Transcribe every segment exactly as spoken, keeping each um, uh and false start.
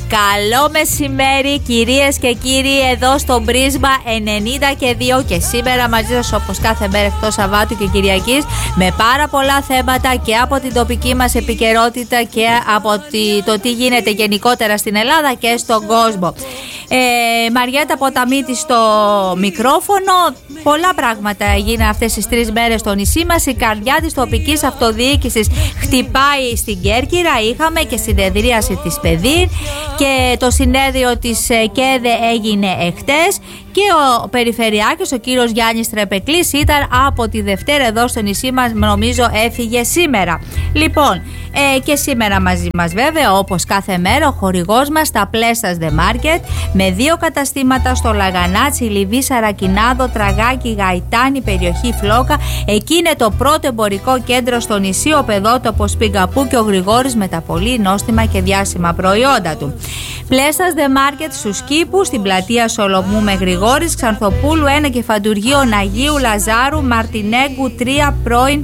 Καλό μεσημέρι κυρίες και κύριοι, εδώ στο Πρίσμα ενενήντα και δύο και σήμερα μαζί σας όπως κάθε μέρα εκτός Σαββάτου και Κυριακής με πάρα πολλά θέματα και από την τοπική μας επικαιρότητα και από το τι γίνεται γενικότερα στην Ελλάδα και στον κόσμο. ε, Μαριέτα Ποταμίτη στο μικρόφωνο. Πολλά πράγματα έγιναν αυτές τις τρεις μέρες στο νησί μας. Η καρδιά της τοπικής αυτοδιοίκησης χτυπάει στην Κέρκυρα. Είχαμε και συνεδρίαση της ΠΕΔΗ και το συνέδριο της ΚΕΔΕ έγινε εχτες και ο Περιφερειάρχης, ο κύριος Γιάννης Τρεπεκλής, ήταν από τη Δευτέρα εδώ στο νησί μας, νομίζω έφυγε σήμερα. Λοιπόν, ε, και σήμερα μαζί μας βέβαια όπως κάθε μέρα ο χορηγός μας τα Πλέσας The Market με δύο καταστήματα στο Λαγανάτσι, Λιβύη, Σαρακινάδο, Τραγάκι, Γαϊτάνη, περιοχή Φλόκα. Εκεί είναι το πρώτο εμπορικό κέντρο στο νησί, ο Παιδότοπος Πιγκαπού και ο Γρηγόρης με τα πολύ νόστιμα και διάσημα προϊόντα του. Πλέσας The Market στους Κήπους, στην πλατεία Σολομού με Γρηγόρης, Ξανθοπούλου ένα και φαντουργείο Αγίου Λαζάρου, Μαρτινέγκου τρία πρώην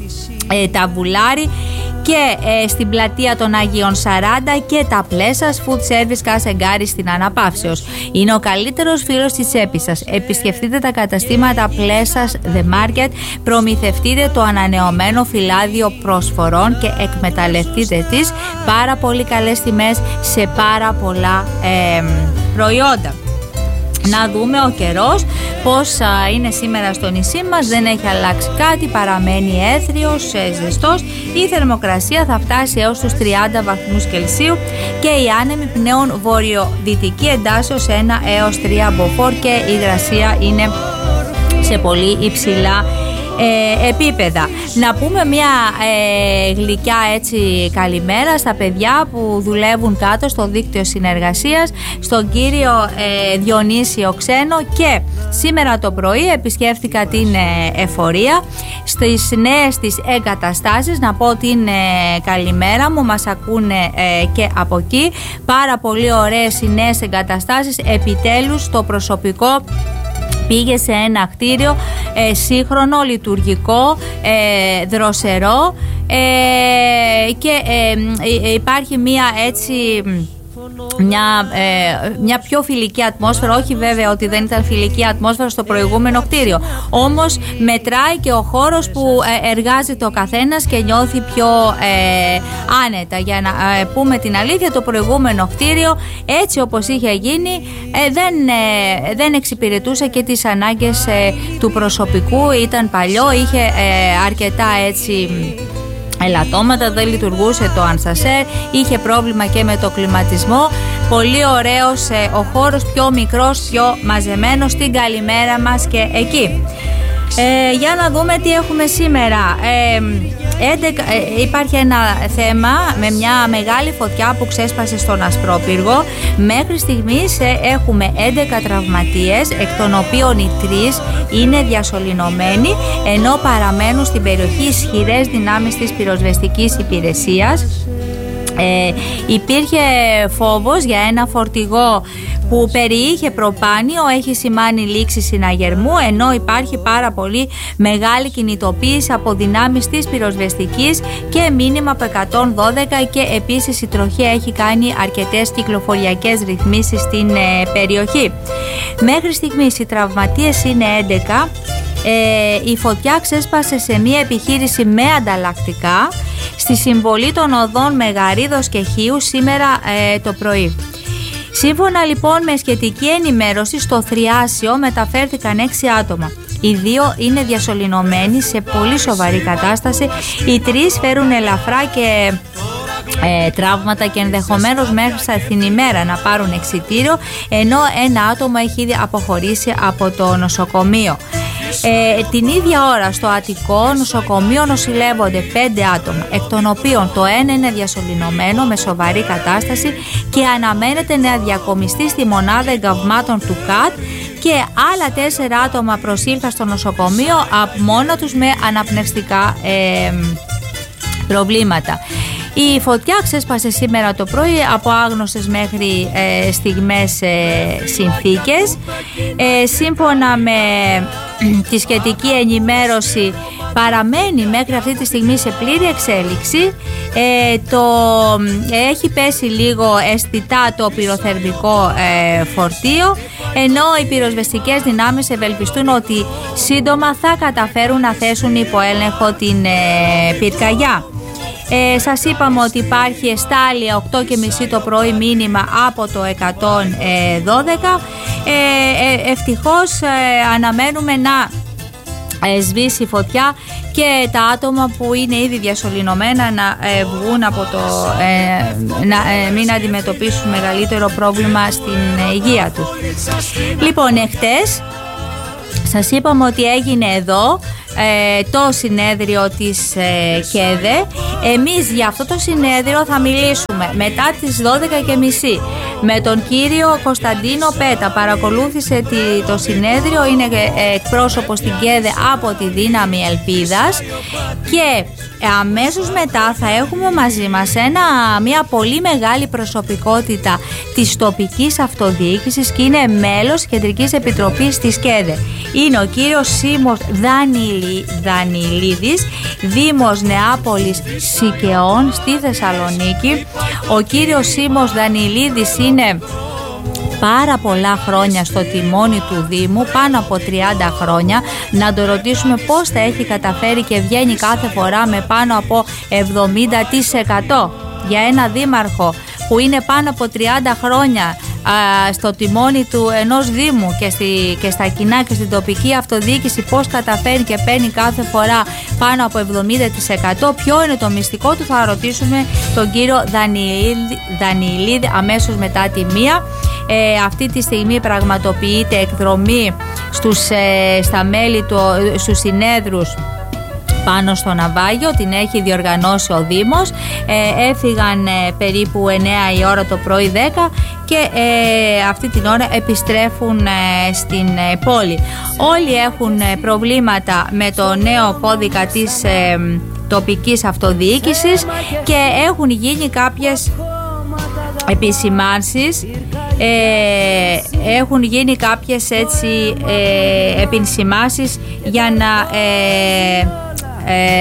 ε, Ταβουλάρη και ε, στην πλατεία των Αγίων σαράντα και τα Πλέσας Food Service Κασεγκάρη στην Αναπαύσεως. Είναι ο καλύτερος φίλος της τσέπης σας. Επισκεφτείτε τα καταστήματα Πλέσας The Market, προμηθευτείτε το ανανεωμένο φυλάδιο προσφορών και εκμεταλλευτείτε τις πάρα πολύ καλές τιμές σε πάρα πολλά ε, προϊόντα. Να δούμε ο καιρός πώς α, είναι σήμερα στο νησί μας. Δεν έχει αλλάξει κάτι, παραμένει έθριος, ε, ζεστός. Η θερμοκρασία θα φτάσει έως τους τριάντα βαθμούς Κελσίου και η άνεμη πνέων βορειοδυτική εντάσσεως ένα έως τρία μποφόρ και η υγρασία είναι σε πολύ υψηλά Ε, επίπεδα. Να πούμε μια ε, γλυκιά έτσι καλημέρα στα παιδιά που δουλεύουν κάτω στο δίκτυο συνεργασίας, στον κύριο ε, Διονύσιο Ξένο, και σήμερα το πρωί επισκέφθηκα την ε, εφορία στις νέες της εγκαταστάσεις. Να πω την ε, καλημέρα μου, μας ακούνε ε, και από εκεί. Πάρα πολύ ωραίες οι νέες εγκαταστάσεις, επιτέλους το προσωπικό πήγε σε ένα κτίριο ε, σύγχρονο, λειτουργικό, ε, δροσερό ε, και ε, υπάρχει μία έτσι Μια, ε, μια πιο φιλική ατμόσφαιρα. Όχι βέβαια ότι δεν ήταν φιλική ατμόσφαιρα στο προηγούμενο κτίριο, όμως μετράει και ο χώρος που ε, εργάζεται ο καθένας και νιώθει πιο ε, άνετα. Για να ε, πούμε την αλήθεια, το προηγούμενο κτίριο έτσι όπως είχε γίνει ε, δεν, ε, δεν εξυπηρετούσε και τις ανάγκες ε, του προσωπικού. Ήταν παλιό, είχε ε, αρκετά έτσι ελαττώματα, δεν λειτουργούσε το ανσασέρ, είχε πρόβλημα και με το κλιματισμό. Πολύ ωραίος ε, ο χώρος, πιο μικρός, πιο μαζεμένος. Την καλημέρα μας και εκεί. Ε, για να δούμε τι έχουμε σήμερα. Ε, έντεκα, ε, υπάρχει ένα θέμα με μια μεγάλη φωτιά που ξέσπασε στον Ασπρόπυργο. Μέχρι στιγμής ε, έχουμε έντεκα τραυματίες, εκ των οποίων οι τρεις είναι διασωληνωμένοι, ενώ παραμένουν στην περιοχή ισχυρές δυνάμεις της πυροσβεστικής υπηρεσίας. Ε, υπήρχε φόβος για ένα φορτηγό που περιείχε προπάνιο, έχει σημάνει λήξη συναγερμού, ενώ υπάρχει πάρα πολύ μεγάλη κινητοποίηση από δυνάμεις της πυροσβεστικής και μήνυμα από εκατόν δώδεκα, και επίσης η τροχία έχει κάνει αρκετές κυκλοφοριακές ρυθμίσεις στην ε, περιοχή. Μέχρι στιγμής οι τραυματίες είναι έντεκα. Ε, η φωτιά ξέσπασε σε μια επιχείρηση με ανταλλακτικά στη συμβολή των οδών Μεγαρίδος και Χίου σήμερα ε, το πρωί. Σύμφωνα λοιπόν με σχετική ενημέρωση, στο Θριάσιο μεταφέρθηκαν έξι άτομα. Οι δύο είναι διασωληνωμένοι σε πολύ σοβαρή κατάσταση. Οι τρεις φέρουν ελαφρά και ε, τραύματα και ενδεχομένως μέχρι την ημέρα να πάρουν εξιτήριο, ενώ ένα άτομο έχει ήδη αποχωρήσει από το νοσοκομείο. Ε, την ίδια ώρα στο Αττικό νοσοκομείο νοσηλεύονται πέντε άτομα, εκ των οποίων το ένα είναι διασωληνωμένο με σοβαρή κατάσταση και αναμένεται να διακομιστεί στη μονάδα εγκαυμάτων του ΚΑΤ, και άλλα τέσσερα άτομα προσήλθαν στο νοσοκομείο από μόνα τους με αναπνευστικά ε, προβλήματα. Η φωτιά ξέσπασε σήμερα το πρωί από άγνωστες μέχρι ε, στιγμές ε, συνθήκες. Ε, σύμφωνα με τη σχετική ενημέρωση, παραμένει μέχρι αυτή τη στιγμή σε πλήρη εξέλιξη. Ε, το, έχει πέσει λίγο αισθητά το πυροθερμικό ε, φορτίο, ενώ οι πυροσβεστικές δυνάμεις ευελπιστούν ότι σύντομα θα καταφέρουν να θέσουν υπό έλεγχο την ε, πυρκαγιά. Ε, σας είπαμε ότι υπάρχει εστάλια οκτώ και μισή το πρωί μήνυμα από το εκατόν δώδεκα. Ε, ε, ευτυχώς ε, αναμένουμε να ε, σβήσει η φωτιά και τα άτομα που είναι ήδη διασωληνωμένα να ε, βγουν από το, ε, να ε, μην αντιμετωπίσουν μεγαλύτερο πρόβλημα στην υγεία τους. Λοιπόν, εχτες σας είπαμε ότι έγινε εδώ ε, το συνέδριο της ε, ΚΕΔΕ. Εμείς για αυτό το συνέδριο θα μιλήσουμε μετά τις δώδεκα και μισή με τον κύριο Κωνσταντίνο Πέτα. Παρακολούθησε τη, το συνέδριο, είναι ε, εκπρόσωπος στην ΚΕΔΕ από τη Δύναμη Ελπίδας, και αμέσως μετά θα έχουμε μαζί μας ένα, μια πολύ μεγάλη προσωπικότητα της τοπικής αυτοδιοίκησης και είναι μέλος της Κεντρικής Επιτροπής της ΚΕΔΕ. Είναι ο κύριος Σίμος Δανιλί, Δανιλίδης, Δήμος Νεάπολης Σικαιών στη Θεσσαλονίκη. Ο κύριος Σίμος Δανιλίδης είναι πάρα πολλά χρόνια στο τιμόνι του Δήμου, πάνω από τριάντα χρόνια. Να το ρωτήσουμε πώς τα έχει καταφέρει και βγαίνει κάθε φορά με πάνω από εβδομήντα τοις εκατό για ένα δήμαρχο που είναι πάνω από τριάντα χρόνια α, στο τιμόνι του ενός Δήμου και, στη, και στα κοινά και στην τοπική αυτοδιοίκηση. Πώς καταφέρει και παίρνει κάθε φορά πάνω από εβδομήντα τοις εκατό. Ποιο είναι το μυστικό του, θα ρωτήσουμε τον κύριο Δανιλίδη, Δανιλίδη αμέσως μετά τη μία. Ε, αυτή τη στιγμή πραγματοποιείται εκδρομή στους, ε, στα μέλη του, στους συνέδρους πάνω στο ναυάγιο, την έχει διοργανώσει ο Δήμος. Ε, έφυγαν ε, περίπου εννέα η ώρα το πρωί, δέκα, και ε, αυτή την ώρα επιστρέφουν ε, στην ε, πόλη. Όλοι έχουν ε, προβλήματα με το νέο κώδικα της ε, τοπικής αυτοδιοίκησης και έχουν γίνει κάποιες επισημάνσεις. Ε, έχουν γίνει κάποιες έτσι ε, επισημάνσεις για να ε, ε,